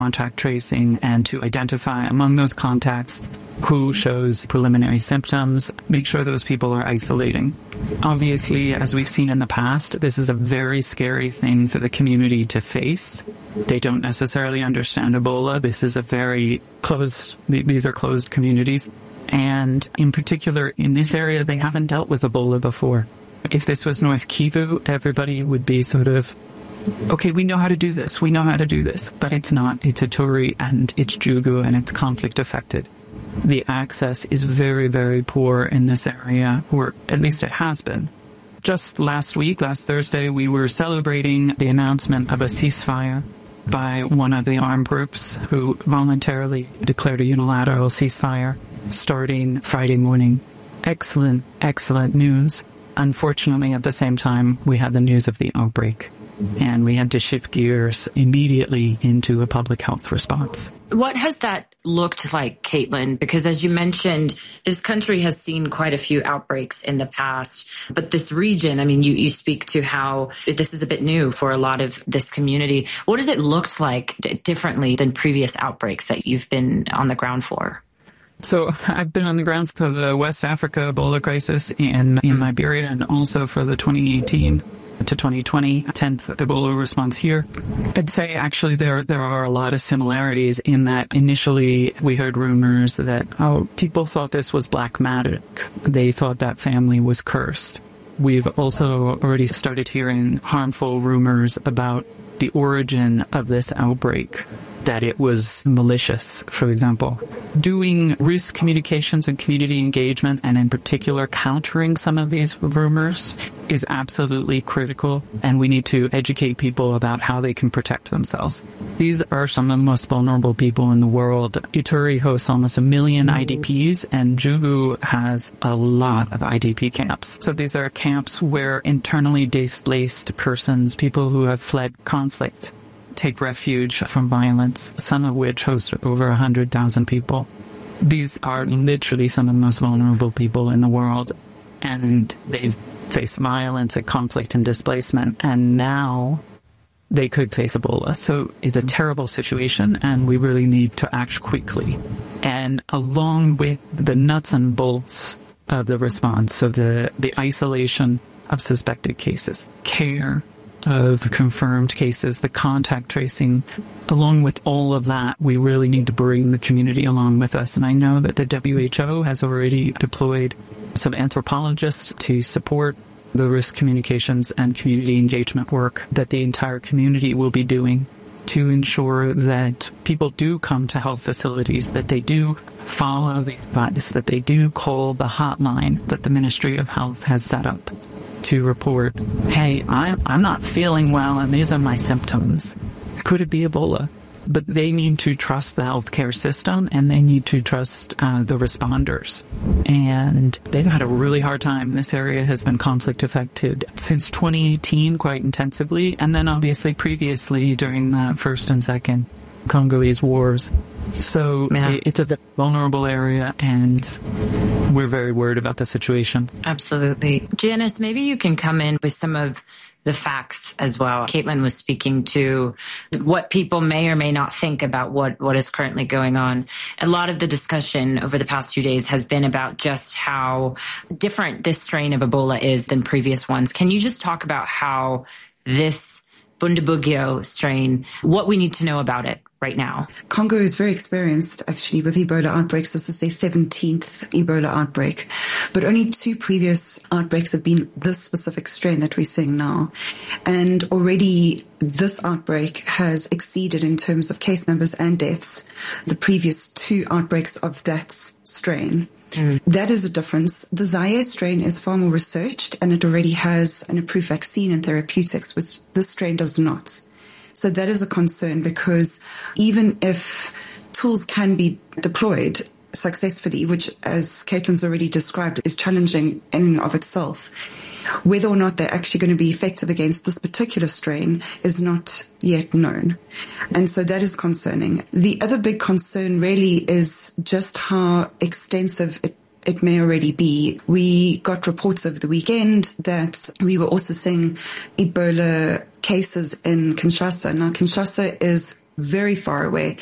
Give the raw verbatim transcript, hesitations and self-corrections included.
contact tracing and to identify among those contacts who shows preliminary symptoms, make sure those people are isolating. Obviously, as we've seen in the past, this is a very scary thing for the community to face. They don't necessarily understand Ebola. This is a very closed, these are closed communities. And in particular, in this area, they haven't dealt with Ebola before. If this was North Kivu, everybody would be sort of, okay, we know how to do this. We know how to do this. But it's not. It's Ituri and it's Jugu and it's conflict affected. The access is very, very poor in this area, or at least it has been. Just last week, last Thursday, we were celebrating the announcement of a ceasefire by one of the armed groups who voluntarily declared a unilateral ceasefire starting Friday morning. Excellent, excellent news. Unfortunately, at the same time, we had the news of the outbreak, and we had to shift gears immediately into a public health response. What has that looked like, Caitlin? Because as you mentioned, this country has seen quite a few outbreaks in the past, but this region, I mean, you, you speak to how this is a bit new for a lot of this community. What has it looked like d- differently than previous outbreaks that you've been on the ground for? So I've been on the ground for the West Africa Ebola crisis in, in Liberia and also for the twenty eighteen to twenty twenty tenth Ebola response here. I'd say actually there there are a lot of similarities in that initially we heard rumors that, oh, people thought this was black magic. They thought that family was cursed. We've also already started hearing harmful rumors about the origin of this outbreak, that it was malicious, for example. Doing risk communications and community engagement, and in particular countering some of these rumors, is absolutely critical, and we need to educate people about how they can protect themselves. These are some of the most vulnerable people in the world. Ituri hosts almost a million I D Ps, and Jugu has a lot of I D P camps. So these are camps where internally displaced persons, people who have fled conflict, take refuge from violence, some of which host over one hundred thousand people. These are literally some of the most vulnerable people in the world, and they've faced violence and conflict and displacement, and now they could face Ebola. So it's a terrible situation, and we really need to act quickly. And along with the nuts and bolts of the response, so the, the isolation of suspected cases, care of confirmed cases, the contact tracing, along with all of that, we really need to bring the community along with us. And I know that the W H O has already deployed some anthropologists to support the risk communications and community engagement work that the entire community will be doing to ensure that people do come to health facilities, that they do follow the advice, that they do call the hotline that the Ministry of Health has set up to report, hey, I'm, I'm not feeling well and these are my symptoms. Could it be Ebola? But they need to trust the healthcare system, and they need to trust uh, the responders. And they've had a really hard time. This area has been conflict affected since twenty eighteen quite intensively, and then obviously previously during the first and second Congolese wars. So yeah. It's a vulnerable area, and we're very worried about the situation. Absolutely. Janice, maybe you can come in with some of the facts as well. Caitlin was speaking to what people may or may not think about what, what is currently going on. A lot of the discussion over the past few days has been about just how different this strain of Ebola is than previous ones. Can you just talk about how this Bundibugyo strain, what we need to know about it right now? Congo is very experienced, actually, with Ebola outbreaks. This is their seventeenth Ebola outbreak. But only two previous outbreaks have been this specific strain that we're seeing now. And already this outbreak has exceeded, in terms of case numbers and deaths, the previous two outbreaks of that strain. Mm. That is a difference. The Zaire strain is far more researched, and it already has an approved vaccine and therapeutics, which this strain does not. So that is a concern, because even if tools can be deployed successfully, which, as Caitlin's already described, is challenging in and of itself, whether or not they're actually going to be effective against this particular strain is not yet known. And so that is concerning. The other big concern really is just how extensive it It may already be. We got reports over the weekend that we were also seeing Ebola cases in Kinshasa. Now, Kinshasa is very far away.